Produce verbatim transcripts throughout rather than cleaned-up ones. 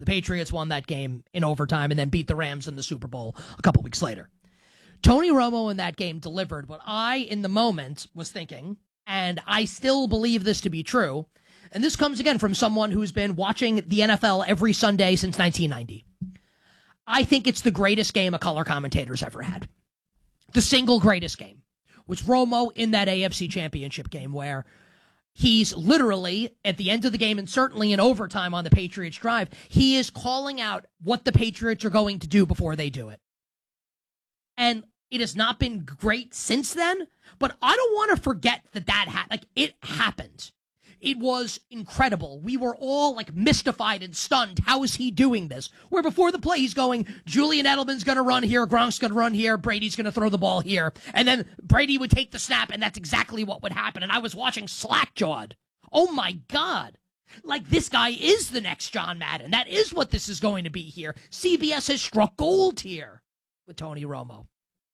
The Patriots won that game in overtime and then beat the Rams in the Super Bowl a couple weeks later. Tony Romo in that game delivered what I, in the moment, was thinking, and I still believe this to be true. And this comes again from someone who's been watching the N F L every Sunday since nineteen ninety. I think it's the greatest game a color commentator's ever had. The single greatest game was Romo in that A F C Championship game where he's literally, at the end of the game and certainly in overtime on the Patriots drive, he is calling out what the Patriots are going to do before they do it. And it has not been great since then, but I don't want to forget that that happened. Like, it happened. It was incredible. We were all, like, mystified and stunned. How is he doing this? Where before the play, he's going, Julian Edelman's going to run here, Gronk's going to run here, Brady's going to throw the ball here. And then Brady would take the snap, and that's exactly what would happen. And I was watching slack-jawed. Oh, my God. Like, this guy is the next John Madden. That is what this is going to be here. C B S has struck gold here with Tony Romo.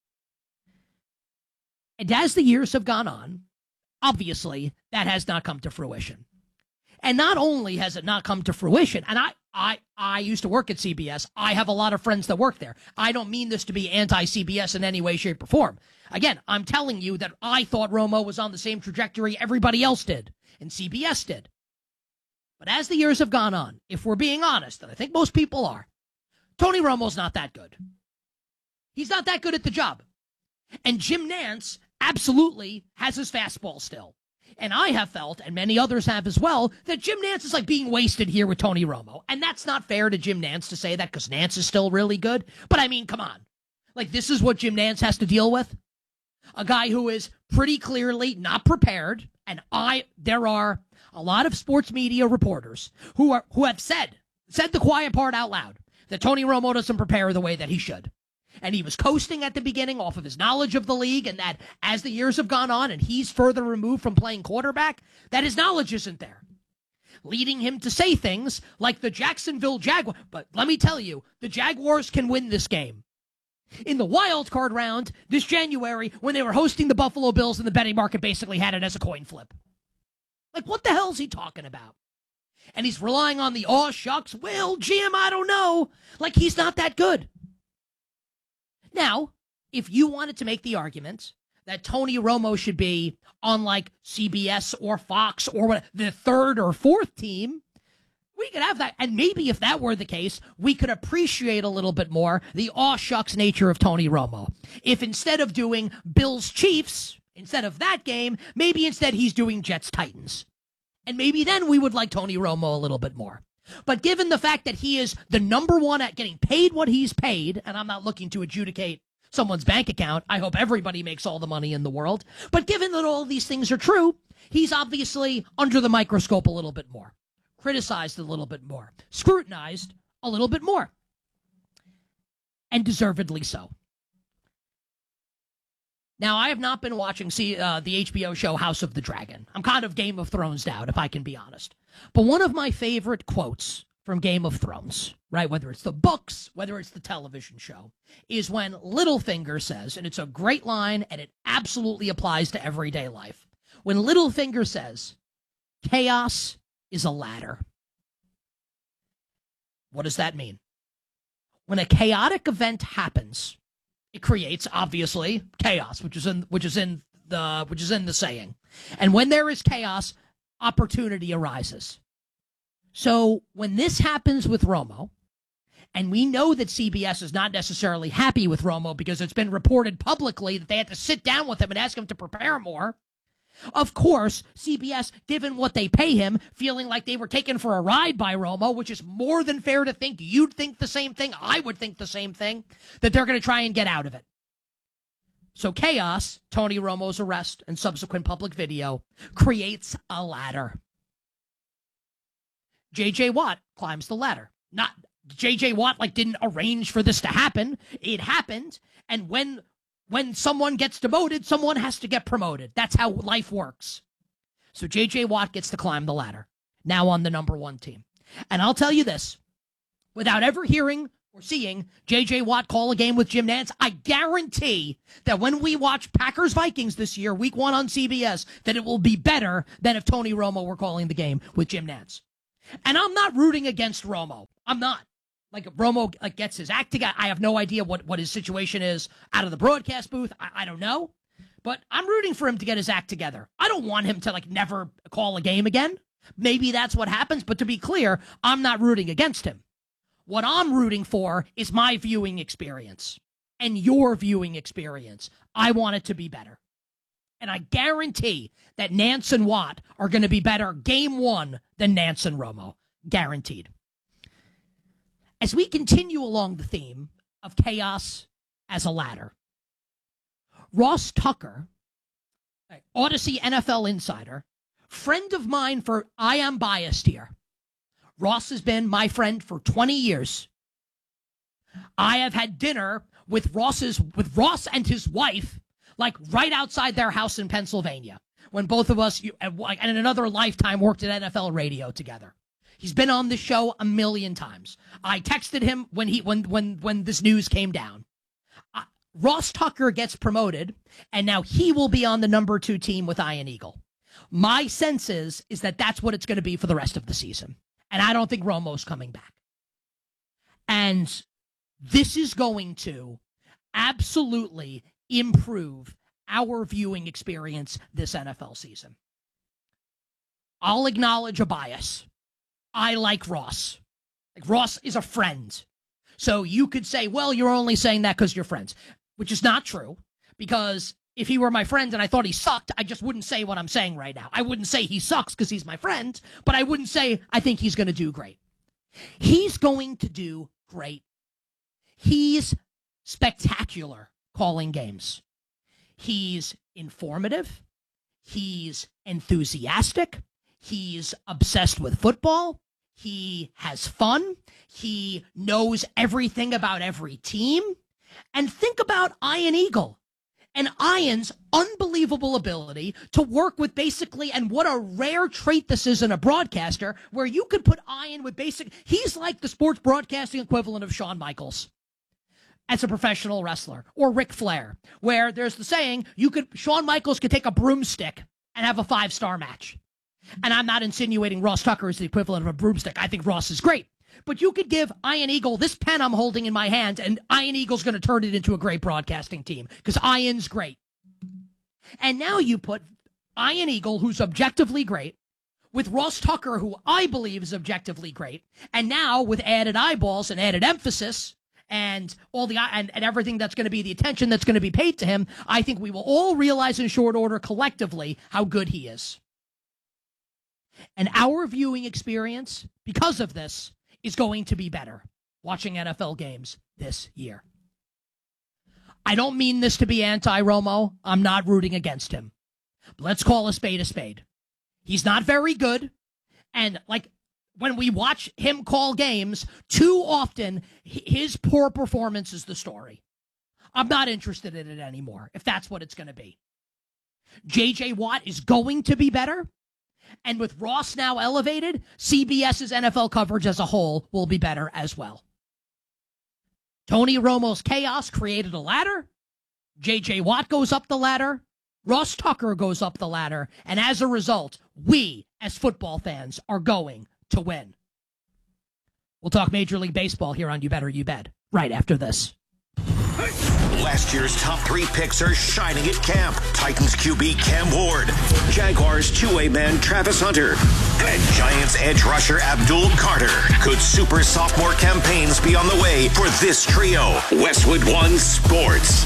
And as the years have gone on, obviously, that has not come to fruition. And not only has it not come to fruition, and I, I, I used to work at C B S. I have a lot of friends that work there. I don't mean this to be anti-C B S in any way, shape, or form. Again, I'm telling you that I thought Romo was on the same trajectory everybody else did, and C B S did. But as the years have gone on, if we're being honest, and I think most people are, Tony Romo's not that good. He's not that good at the job. And Jim Nantz absolutely has his fastball still. And I have felt, and many others have as well, that Jim Nantz is like being wasted here with Tony Romo. And that's not fair to Jim Nantz to say that because Nantz is still really good. But I mean, come on. Like, this is what Jim Nantz has to deal with? A guy who is pretty clearly not prepared. And I, there are a lot of sports media reporters who are who have said, said the quiet part out loud, that Tony Romo doesn't prepare the way that he should. And he was coasting at the beginning off of his knowledge of the league, and that as the years have gone on and he's further removed from playing quarterback, that his knowledge isn't there, leading him to say things like the Jacksonville Jaguars. But let me tell you, the Jaguars can win this game. In the wild card round this January, when they were hosting the Buffalo Bills and the betting market basically had it as a coin flip. Like, what the hell is he talking about? And he's relying on the, aw shucks, well, Jim, I don't know. Like, he's not that good. Now, if you wanted to make the argument that Tony Romo should be on, like, C B S or Fox or what, the third or fourth team, we could have that. And maybe if that were the case, we could appreciate a little bit more the aw shucks nature of Tony Romo. If instead of doing Bills Chiefs, instead of that game, maybe instead he's doing Jets Titans. And maybe then we would like Tony Romo a little bit more. But given the fact that he is the number one at getting paid what he's paid, and I'm not looking to adjudicate someone's bank account, I hope everybody makes all the money in the world. But given that all these things are true, he's obviously under the microscope a little bit more, criticized a little bit more, scrutinized a little bit more, and deservedly so. Now, I have not been watching see, uh, the H B O show House of the Dragon. I'm kind of Game of Thrones out, if I can be honest. But one of my favorite quotes from Game of Thrones, right, whether it's the books, whether it's the television show, is when Littlefinger says, and it's a great line, and it absolutely applies to everyday life. When Littlefinger says, chaos is a ladder. What does that mean? When a chaotic event happens, it creates, obviously, chaos, which is in which is in the which is in the saying. And when there is chaos, opportunity arises. So when this happens with Romo, and we know that C B S is not necessarily happy with Romo because it's been reported publicly that they had to sit down with him and ask him to prepare more. Of course, C B S, given what they pay him, feeling like they were taken for a ride by Romo, which is more than fair to think. You'd think the same thing. I would think the same thing, that they're going to try and get out of it. So chaos, Tony Romo's arrest and subsequent public video, creates a ladder. J J. Watt climbs the ladder. Not J J. Watt like didn't arrange for this to happen. It happened. And when when someone gets demoted, someone has to get promoted. That's how life works. So J J. Watt gets to climb the ladder, now on the number one team. And I'll tell you this, without ever hearing or seeing J J. Watt call a game with Jim Nantz, I guarantee that when we watch Packers-Vikings this year, week one on C B S, that it will be better than if Tony Romo were calling the game with Jim Nantz. And I'm not rooting against Romo. I'm not. Like, if Romo like, gets his act together, I have no idea what, what his situation is out of the broadcast booth. I, I don't know. But I'm rooting for him to get his act together. I don't want him to, like, never call a game again. Maybe that's what happens. But to be clear, I'm not rooting against him. What I'm rooting for is my viewing experience and your viewing experience. I want it to be better. And I guarantee that Nance and Watt are going to be better game one than Nance and Romo. Guaranteed. As we continue along the theme of chaos as a ladder, Ross Tucker, Odyssey N F L insider, friend of mine for I am biased here. Ross has been my friend for twenty years. I have had dinner with Ross's with Ross and his wife, like right outside their house in Pennsylvania, when both of us, and in another lifetime, worked at N F L radio together. He's been on the show a million times. I texted him when he when when when this news came down. Uh, Ross Tucker gets promoted, and now he will be on the number two team with Ian Eagle. My sense is, is that that's what it's going to be for the rest of the season. And I don't think Romo's coming back. And this is going to absolutely improve our viewing experience this N F L season. I'll acknowledge a bias. I like Ross. Like, Ross is a friend. So you could say, well, you're only saying that because you're friends, which is not true. Because if he were my friend and I thought he sucked, I just wouldn't say what I'm saying right now. I wouldn't say he sucks because he's my friend, but I wouldn't say I think he's going to do great. He's going to do great. He's spectacular calling games. He's informative. He's enthusiastic. He's obsessed with football. He has fun. He knows everything about every team. And think about Ian Eagle and Ian's unbelievable ability to work with basically, and what a rare trait this is in a broadcaster, where you could put Ian with basic, he's like the sports broadcasting equivalent of Shawn Michaels as a professional wrestler, or Ric Flair, where there's the saying, you could, Shawn Michaels could take a broomstick and have a five-star match. And I'm not insinuating Ross Tucker is the equivalent of a broomstick. I think Ross is great. But you could give Ian Eagle this pen I'm holding in my hand, and Ian Eagle's going to turn it into a great broadcasting team, because Ian's great. And now you put Ian Eagle, who's objectively great, with Ross Tucker, who I believe is objectively great, and now with added eyeballs and added emphasis and all the and, and everything that's going to be the attention that's going to be paid to him, I think we will all realize in short order collectively how good he is. And our viewing experience, because of this, is going to be better watching N F L games this year. I don't mean this to be anti-Romo. I'm not rooting against him. But let's call a spade a spade. He's not very good. And like when we watch him call games, too often his poor performance is the story. I'm not interested in it anymore, if that's what it's going to be. J J Watt is going to be better. And with Ross now elevated, CBS's N F L coverage as a whole will be better as well. Tony Romo's chaos created a ladder. J J Watt goes up the ladder. Ross Tucker goes up the ladder. And as a result, we, as football fans, are going to win. We'll talk Major League Baseball here on You Better You Bet right after this. Last year's top three picks are shining at camp. Titans Q B Cam Ward, Jaguars two-way man Travis Hunter, and Giants edge rusher Abdul Carter. Could super sophomore campaigns be on the way for this trio? Westwood One Sports.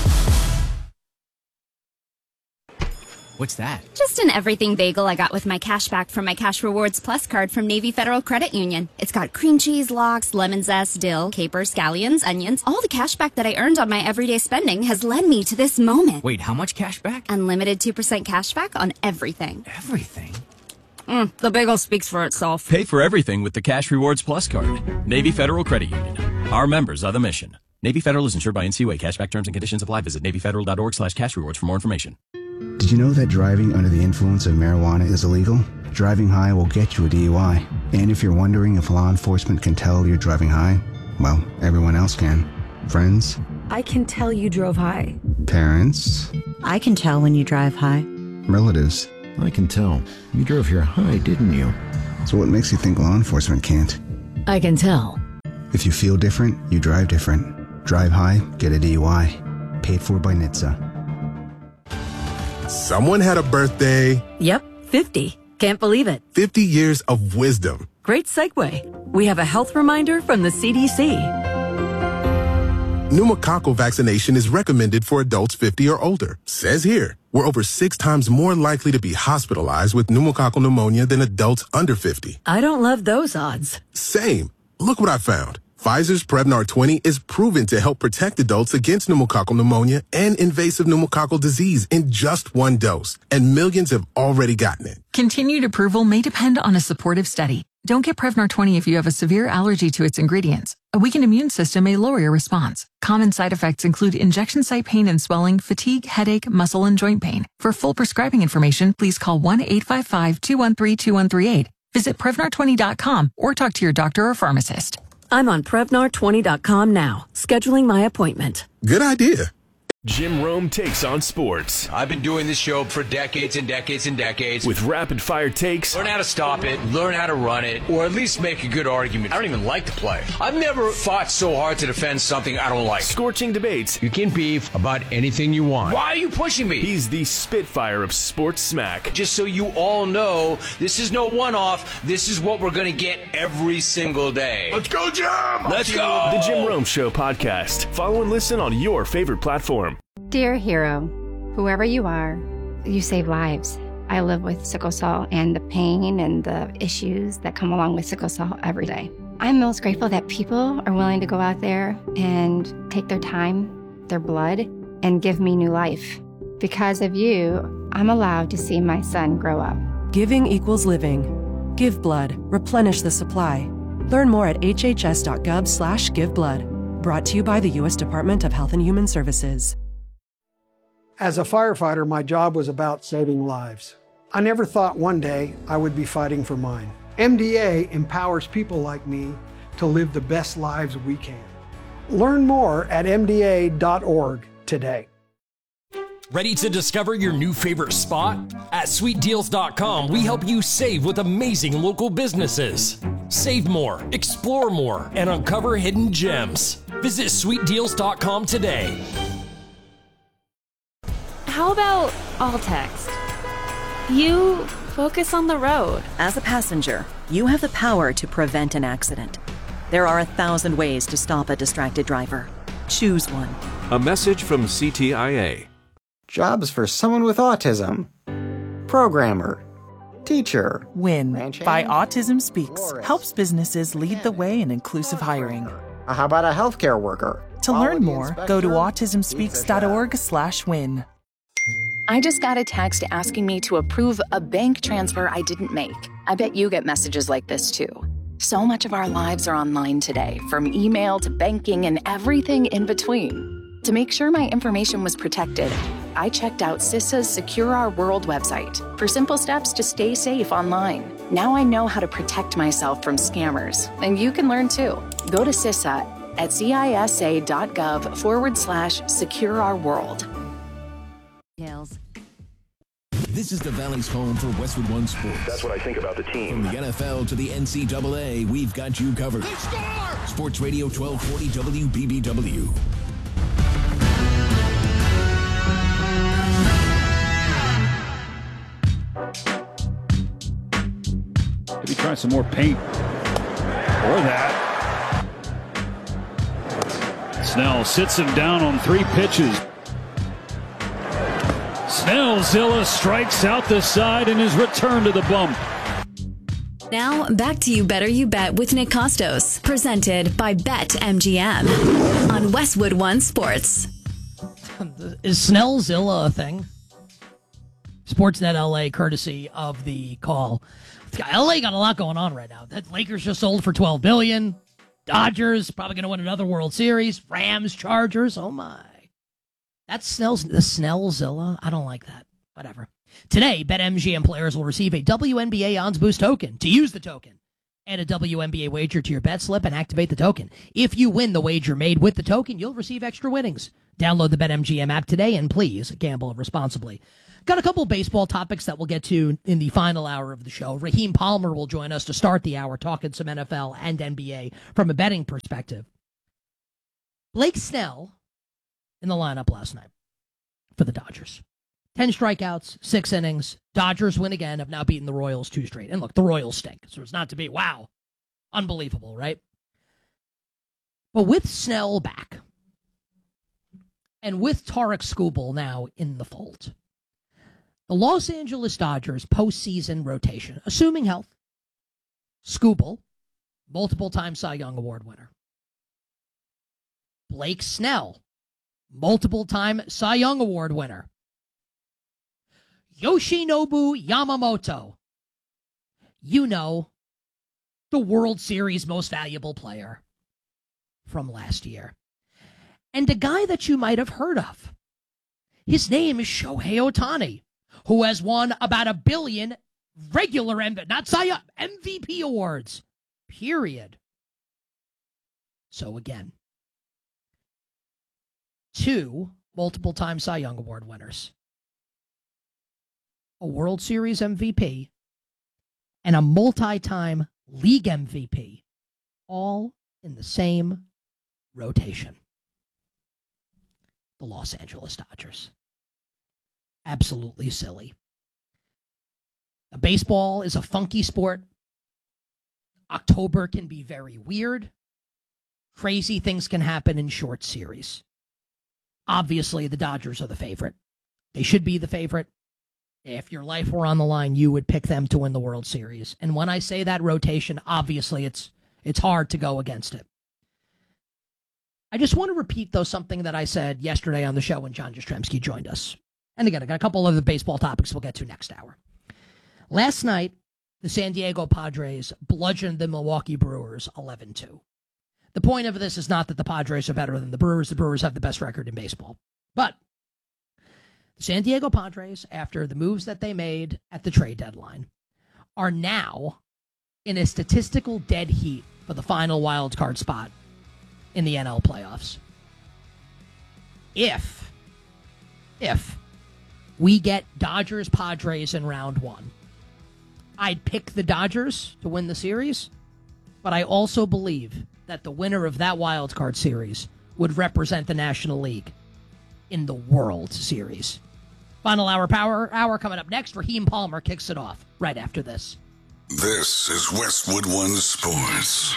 What's that? Just an everything bagel I got with my cash back from my Cash Rewards Plus card from Navy Federal Credit Union. It's got cream cheese, lox, lemon zest, dill, capers, scallions, onions. All the cash back that I earned on my everyday spending has led me to this moment. Wait, how much cash back? Unlimited two percent cash back on everything. Everything? Mm, the bagel speaks for itself. Pay for everything with the Cash Rewards Plus card. Navy Federal Credit Union. Our members are the mission. Navy Federal is insured by N C U A. Cashback terms and conditions apply. Visit NavyFederal.org slash cash rewards for more information. Did you know that driving under the influence of marijuana is illegal? Driving high will get you a D U I. And if you're wondering if law enforcement can tell you're driving high, well, everyone else can. Friends? I can tell you drove high. Parents? I can tell when you drive high. Relatives? I can tell. You drove here high, didn't you? So what makes you think law enforcement can't? I can tell. If you feel different, you drive different. Drive high, get a D U I. Paid for by N H T S A. Someone had a birthday. Yep, fifty. Can't believe it. fifty years of wisdom. Great segue. We have a health reminder from the C D C. Pneumococcal vaccination is recommended for adults fifty or older. Says here, we're over six times more likely to be hospitalized with pneumococcal pneumonia than adults under fifty. I don't love those odds. Same. Look what I found. Pfizer's Prevnar twenty is proven to help protect adults against pneumococcal pneumonia and invasive pneumococcal disease in just one dose, and millions have already gotten it. Continued approval may depend on a supportive study. Don't get Prevnar twenty if you have a severe allergy to its ingredients. A weakened immune system may lower your response. Common side effects include injection site pain and swelling, fatigue, headache, muscle, and joint pain. For full prescribing information, please call one eight five five, two one three, two one three eight. Visit Prevnar twenty dot com or talk to your doctor or pharmacist. I'm on Prevnar twenty dot com now, scheduling my appointment. Good idea. Jim Rome takes on sports. I've been doing this show for decades and decades and decades. With rapid-fire takes. Learn how to stop it, learn how to run it, or at least make a good argument. I don't even like to play. I've never fought so hard to defend something I don't like. Scorching debates. You can beef about anything you want. Why are you pushing me? He's the Spitfire of sports smack. Just so you all know, this is no one-off. This is what we're going to get every single day. Let's go, Jim! Let's go! The Jim Rome Show podcast. Follow and listen on your favorite platform. Dear hero, whoever you are, you save lives. I live with sickle cell and the pain and the issues that come along with sickle cell every day. I'm most grateful that people are willing to go out there and take their time, their blood, and give me new life. Because of you, I'm allowed to see my son grow up. Giving equals living. Give blood. Replenish the supply. Learn more at hhs.gov slash give blood. Brought to you by the U S Department of Health and Human Services. As a firefighter, my job was about saving lives. I never thought one day I would be fighting for mine. M D A empowers people like me to live the best lives we can. Learn more at m d a dot org today. Ready to discover your new favorite spot? At sweet deals dot com, we help you save with amazing local businesses. Save more, explore more, and uncover hidden gems. Visit sweet deals dot com today. How about all text? You focus on the road. As a passenger, you have the power to prevent an accident. There are a thousand ways to stop a distracted driver. Choose one. A message from C T I A. Jobs for someone with autism. Programmer. Teacher. WIN by Autism Speaks helps businesses lead the way in inclusive hiring. How about a healthcare worker? To learn more, go to autism speaks dot org slash win. I just got a text asking me to approve a bank transfer I didn't make. I bet you get messages like this too. So much of our lives are online today, from email to banking and everything in between. To make sure my information was protected, I checked out CISA's Secure Our World website for simple steps to stay safe online. Now I know how to protect myself from scammers, and you can learn too. Go to CISA at cisa.gov forward slash secure our world. This is the Valley's home for Westwood One Sports. That's what I think about the team. From the N F L to the N C double A, we've got you covered. Sports Radio twelve forty W B B W. Maybe try some more paint. Or that. Snell sits him down on three pitches. Snellzilla strikes out the side in his return to the bump. Now, back to You Better You Bet with Nick Costos, presented by BetMGM on Westwood One Sports. Is Snellzilla a thing? Sportsnet L A, courtesy of The Call. L A got a lot going on right now. That Lakers just sold for twelve billion dollars. Dodgers probably going to win another World Series. Rams, Chargers. Oh, my. That's Snell's, the Snellzilla. I don't like that. Whatever. Today, BetMGM players will receive a W N B A Odds Boost token. To use the token, add a W N B A wager to your bet slip and activate the token. If you win the wager made with the token, you'll receive extra winnings. Download the BetMGM app today and please gamble responsibly. Got a couple baseball topics that we'll get to in the final hour of the show. Raheem Palmer will join us to start the hour talking some N F L and N B A from a betting perspective. Blake Snell in the lineup last night for the Dodgers. Ten strikeouts, six innings. Dodgers win again, have now beaten the Royals two straight. And look, the Royals stink, so it's not to be, wow, unbelievable, right? But with Snell back, and with Tarek Skubal now in the fold, the Los Angeles Dodgers postseason rotation, assuming health, Skubal, multiple-time Cy Young Award winner. Blake Snell, multiple-time Cy Young Award winner. Yoshinobu Yamamoto, you know, the World Series most valuable player from last year. And a guy that you might have heard of. His name is Shohei Ohtani, who has won about a billion regular, M V P, not Cy Young, M V P awards, period. So again, two multiple-time Cy Young Award winners, a World Series M V P, and a multi-time league M V P, all in the same rotation. The Los Angeles Dodgers. Absolutely silly. A baseball is a funky sport. October can be very weird. Crazy things can happen in short series. Obviously, the Dodgers are the favorite. They should be the favorite. If your life were on the line, you would pick them to win the World Series. And when I say that rotation, obviously it's it's hard to go against it. I just want to repeat, though, something that I said yesterday on the show when John Jastrzemski joined us. And again, I got a couple of the baseball topics we'll get to next hour. Last night, the San Diego Padres bludgeoned the Milwaukee Brewers eleven two. The point of this is not that the Padres are better than the Brewers. The Brewers have the best record in baseball. But the San Diego Padres, after the moves that they made at the trade deadline, are now in a statistical dead heat for the final wild card spot in the N L playoffs. If, if we get Dodgers-Padres in round one, I'd pick the Dodgers to win the series, but I also believe that the winner of that wild card series would represent the National League in the World Series. Final hour power hour coming up next. Raheem Palmer kicks it off right after this. This is Westwood One Sports.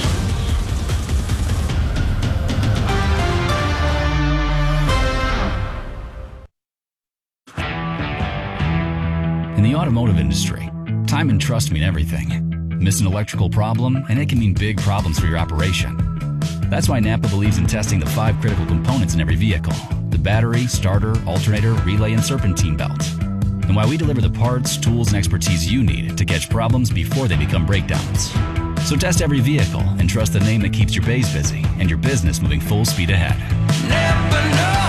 In the automotive industry, time and trust mean everything. Miss an electrical problem, and it can mean big problems for your operation. That's why Napa believes in testing the five critical components in every vehicle: the battery, starter, alternator, relay, and serpentine belt. And why we deliver the parts, tools, and expertise you need to catch problems before they become breakdowns. So test every vehicle and trust the name that keeps your bays busy and your business moving full speed ahead. Never know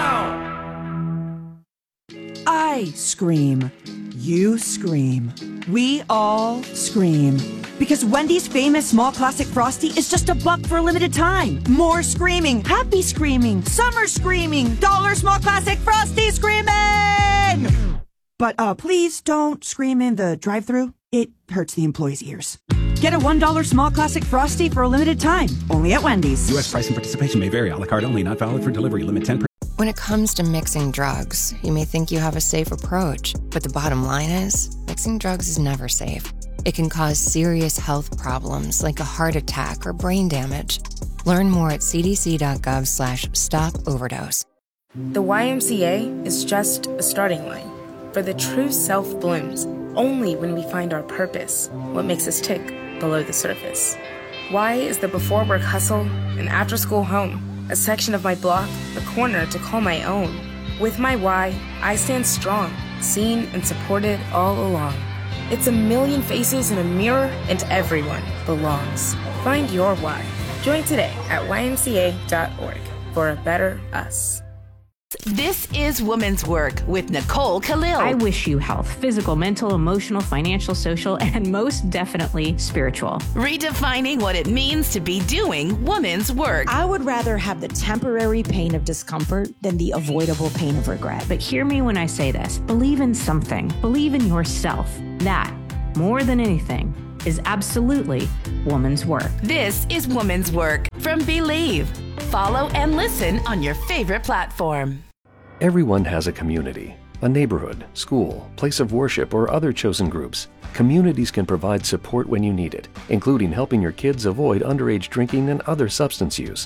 how. I scream. You scream. We all scream. Because Wendy's famous small classic Frosty is just a buck for a limited time. More screaming, happy screaming, summer screaming, dollar small classic Frosty screaming! But uh, please don't scream in the drive-thru. It hurts the employees' ears. Get a one dollar small classic Frosty for a limited time. Only at Wendy's. U S price and participation may vary. A la carte only. Not valid for delivery. Limit ten percent. When it comes to mixing drugs, you may think you have a safe approach, but the bottom line is, mixing drugs is never safe. It can cause serious health problems like a heart attack or brain damage. Learn more at cdc.gov slash stop overdose. The Y M C A is just a starting line. For the true self blooms only when we find our purpose, what makes us tick below the surface. Y is the before work hustle, an after school home, a section of my block, a corner to call my own. With my Y, I stand strong, seen and supported all along. It's a million faces in a mirror, and everyone belongs. Find your why. Join today at y m c a dot org for a better us. This is Women's Work with Nicole Khalil. I wish you health, physical, mental, emotional, financial, social, and most definitely spiritual. Redefining what it means to be doing women's work. I would rather have the temporary pain of discomfort than the avoidable pain of regret. But hear me when I say this. Believe in something. Believe in yourself. That, more than anything, is absolutely woman's work. This is Women's Work from Believe. Follow and listen on your favorite platform. Everyone has a community, a neighborhood, school, place of worship, or other chosen groups. Communities can provide support when you need it, including helping your kids avoid underage drinking and other substance use.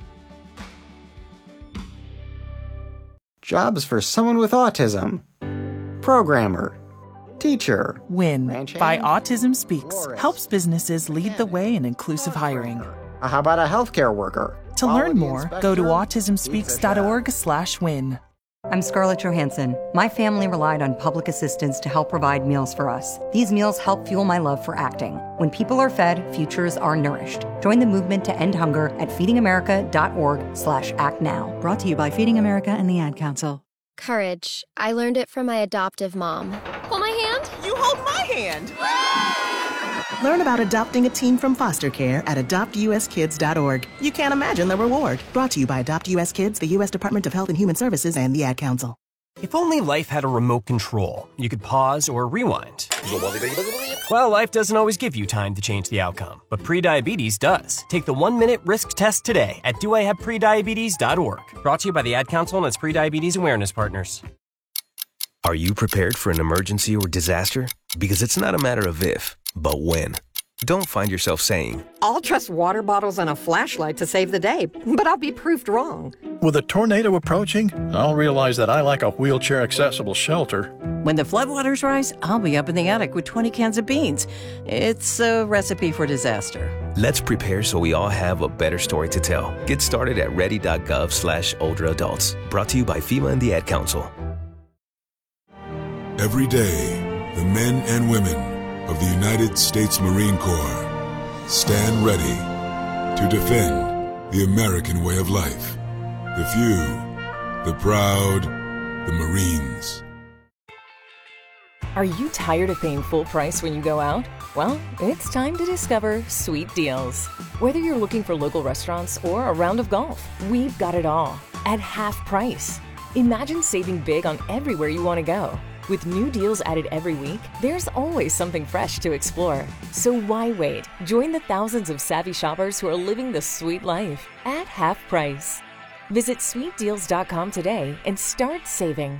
Jobs for someone with autism. Programmer. Teacher. WIN by Autism Speaks helps businesses lead the way in inclusive hiring. How about a healthcare worker? To learn more, go to autism speaks dot org slash win. I'm Scarlett Johansson. My family relied on public assistance to help provide meals for us. These meals help fuel my love for acting. When people are fed, futures are nourished. Join the movement to end hunger at feeding america dot org slash act now. Brought to you by Feeding America and the Ad Council. Courage. I learned it from my adoptive mom. Hold my hand. You hold my hand. Learn about adopting a teen from foster care at adopt u s kids dot org. You can't imagine the reward. Brought to you by Adopt U S Kids, the U S Department of Health and Human Services, and the Ad Council. If only life had a remote control, you could pause or rewind. Well, life doesn't always give you time to change the outcome, but prediabetes does. Take the one-minute risk test today at do I have prediabetes dot org. Brought to you by the Ad Council and its prediabetes awareness partners. Are you prepared for an emergency or disaster? Because it's not a matter of if, but when. Don't find yourself saying, I'll trust water bottles and a flashlight to save the day, but I'll be proved wrong. With a tornado approaching, I'll realize that I like a wheelchair-accessible shelter. When the floodwaters rise, I'll be up in the attic with twenty cans of beans. It's a recipe for disaster. Let's prepare so we all have a better story to tell. Get started at ready.gov slash older adults. Brought to you by FEMA and the Ad Council. Every day, the men and women of the United States Marine Corps stand ready to defend the American way of life. The few, the proud, the Marines. Are you tired of paying full price when you go out? Well, it's time to discover Sweet Deals. Whether you're looking for local restaurants or a round of golf, we've got it all at half price. Imagine saving big on everywhere you want to go. With new deals added every week, there's always something fresh to explore. So why wait? Join the thousands of savvy shoppers who are living the sweet life at half price. Visit sweet deals dot com today and start saving.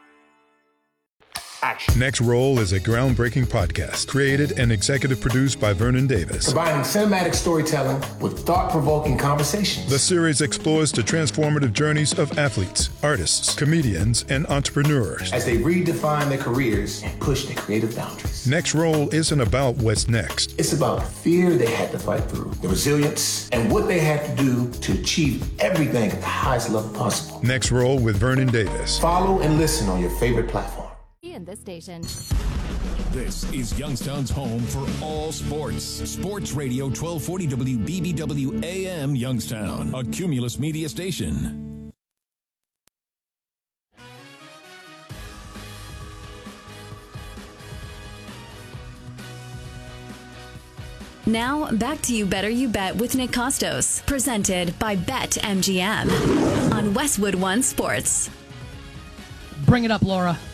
Action. Next Roll is a groundbreaking podcast created and executive produced by Vernon Davis. Combining cinematic storytelling with thought-provoking conversations. The series explores the transformative journeys of athletes, artists, comedians, and entrepreneurs as they redefine their careers and push their creative boundaries. Next Roll isn't about what's next. It's about the fear they had to fight through, the resilience, and what they had to do to achieve everything at the highest level possible. Next Roll with Vernon Davis. Follow and listen on your favorite platform. In this station. This is Youngstown's home for all sports. Sports Radio twelve forty W B B W A M Youngstown, a Cumulus media station. Now, back to You Better You Bet with Nick Costos, presented by BetMGM on Westwood One Sports. Bring it up, Laura.